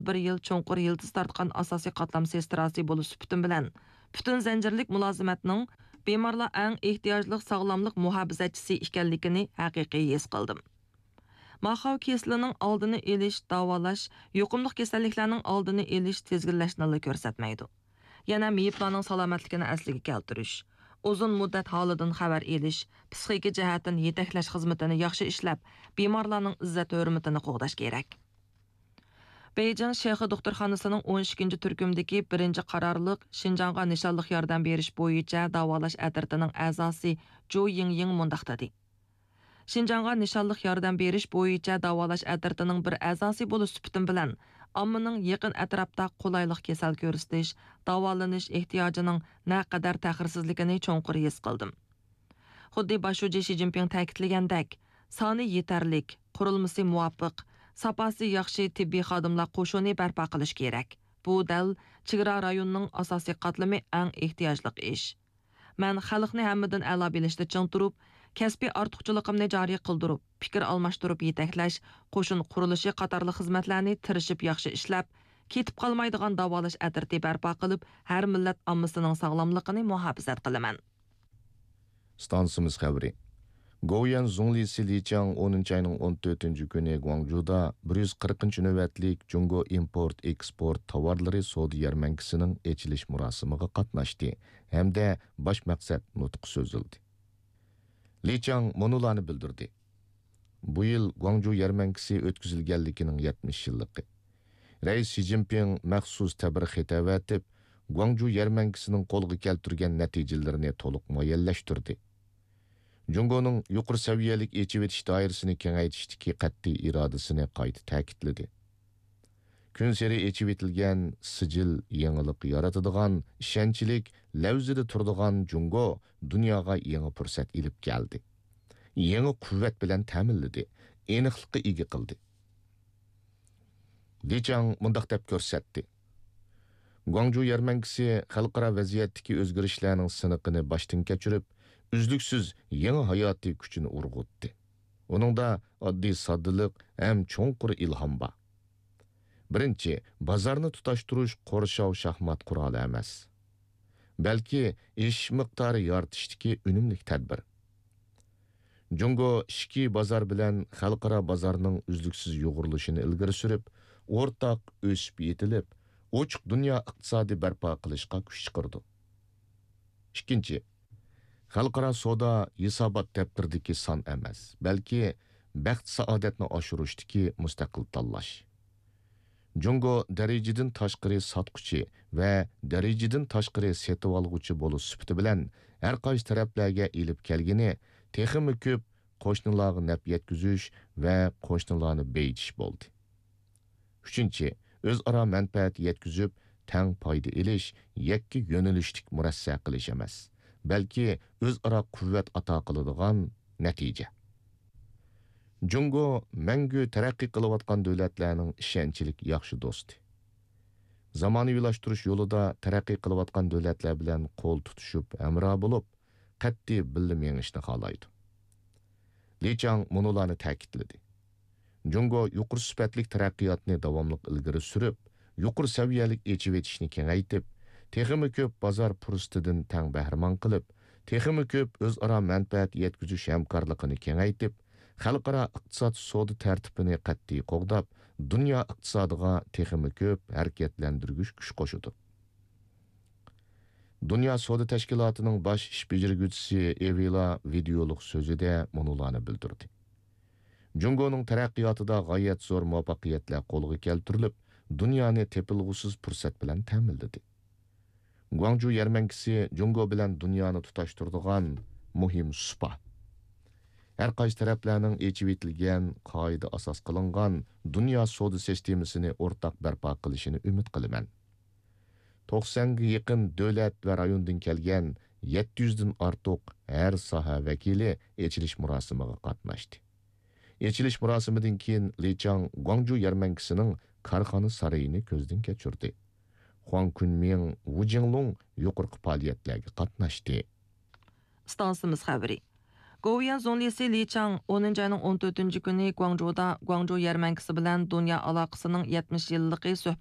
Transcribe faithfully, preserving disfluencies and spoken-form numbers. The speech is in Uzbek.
bir yil cho'nqur yıldız tartqan asosiy qatlam sestrasi bo'lish süpütün bilan butun zanjirlik mulozimatning bemorlar eng ehtiyojli sog'lomlik muhofazachisi ekanligini haqiqiy his qildim. Maxav keslining oldini elish, davolash, yuqumli kasalliklarning oldini elish tezginlashni ko'rsatmaydi. Yana miyiblarning salomatligini asliga keltirish, uzun muddat holidan xabar elish, psixik jihatdan yetaklash xizmatini yaxshi ishlab, bemorlarning izzat hurmatini qo'g'dash kerak. Beijing Shexi doktorxonasining o'n ikkinchi turkumdagi birinchi qarorliq Xinjiangga nishonliq yordam berish bo'yicha davolash atritining a'zosi Zhou Yingying mundaq dedi. Xinjiangga nishonliq yordam berish bo'yicha davolash atritining bir a'zosi bo'lish süpütün bilan ommaning yaqin atrofda qulaylik kasal ko'rsatish, davolanish ehtiyojining naqadar ta'xirsizligini cho'nqur his qildim. Xuddi boshuvchi Xi Jinping ta'kidlagandek, soni yetarlik, qurilmasi muvofiq, sapasi yaxshi tibbiy xodimlar qo'shini barpo qilish kerak. Bu dal chegara rayonining asosiy qatlami eng ehtiyojli ish. Men xalqni hammadan a'lo bilishda ching turib, kasbiy ortiqchiligimni joriy qildirib, fikr almashtirib yetaklash, qo'shin qurilishi qatorli xizmatlarni tirishib yaxshi ishlab, ketib qolmaydigan davolash atriti barpo qilib, har millat ommasining sog'lomligini muhofazat qilaman. Stansimiz xabari. Goyan Zhonglisi Li Chang o'ninchi ayning o'n to'rtinchi kuni Guangzhouda bir yuz qirqinchi navbatlik Jungo import-eksport tovarlari savdo yarmankasining ochilish murosimiga qatnashdi hamda bosh maqsad nutq so'zildi. Li Chang monularni bildirdi. Bu yil Guangzhou yarmankasi o'tkazilganligining yetmish yilligi. Rais Xi Jinping maxsus tabrik xitob etib, Guangzhou yarmankasining qo'lga keltirgan natijalarini to'liq muayyanlashtirdi. Jungoning yuqori saviyalik echib etish doirasini kengaytishdagi qat'iy irodasini qayta ta'kidladi. Kun sari echib etilgan sijil yangilik yaratadigan, ishonchlik lavzida turadigan Jungo dunyoga yangi fursat ilib keldi. Yangi quvvat bilan ta'minladi, aniqlikqa ega qildi. Li Chang mundaq deb ko'rsatdi. Guangzhou yarmankasi xalqaro vaziyatdagi o'zgarishlarning siniqini boshdan kechirib, üzlüksüz yangi hayotiy kuchini urg'utdi. Uningda oddiy soddalik ham cho'nqur ilhom bor. Birinchi, bozorni tutashtirish qo'rshov shaxmat quroli emas, balki ish miqdori yoritishdagi unumli tadbir. Jungo ishki bozor bilan xalqaro bozorning uzluksiz yo'g'rilishini ilgari surib, o'rtaq o'sib yetilib, ochiq dunyo iqtisodiy barpo qilishga kuch chiqardi. Ikkinchi, xalqaro savdo hisobot daftaridagi son emas, balki baxt saodatni oshirishdagi mustaqil tanlash. Jungo darajadan tashqari sotquchi va darajadan tashqari setib olg'uchi bo'lish sifati bilan har qaysi taraflarga elib kelgini texmi ko'p qo'shnilarga naf yetkazish va qo'shnilarni beyitish bo'ldi. Uchinchi, o'zaro manfaat yetkazib, tang foyda elish yakka yo'nalishlik murassa qilish emas, balki o'zaro quvvat ato qiladigan natija. Jungo mangu taraqqiy qilayotgan davlatlarning ishonchlik yaxshi do'sti. Zamonaviylashtirish yo'lida taraqqiy qilayotgan davlatlar bilan qo'l tutishib, amro bo'lib, qat'iy birga mengishni xohlaydi. Li Chang munolarni ta'kidladi. Jungo yuqori sifatli taraqqiyotni davomli ilgari surib, yuqori saviyalik echib etishni kengaytib, texmi ko'p bozor fursatidan tang bahramon qilib, texmi ko'p o'zaro manfaat yetkazish hamkorligini kengaytib, xalqaro iqtisod savdo tartibini qat'iy qo'g'dab, dunyo iqtisodiga texmi ko'p harakatlantirgich kuch qo'shadi. Dunyo savdo tashkilotining bosh ish bajarguvchisi Evila videolik so'zida munolarni bildirdi. Jungoning taraqqiyotida g'oyat zo'r muvaffaqiyatlar qo'lga keltirilib, dunyoni tepilg'usiz fursat bilan ta'minladi. Guangzhou yarmankasi Jungo bilan dunyoni tutashtiradigan muhim supa. Har qaysi taraflarning echib etilgan, qoida asos qilingan dunyo savdo sistemasini o'rtaq barpo qilishini umid qilaman. to'qsonga yaqin davlat va rayondan kelgan yetti yuzdan ortiq har soha vakili echilish murosimiga qatnashdi. Echilish murosimidan keyin Li Chang Guangzhou yarmankasining korxona saroyini ko'zdan kechirdi. Huang Kunming, Wu Jinglong yuqorqi faoliyatlarga qatnashdi. Stansimiz xabari. Govian zonlisi Li Chang o'ninchi ayning o'n to'rtinchi kuni Guangzhouda Guangzhou yarmankasi bilan dunyo aloqasining yetmish yilligi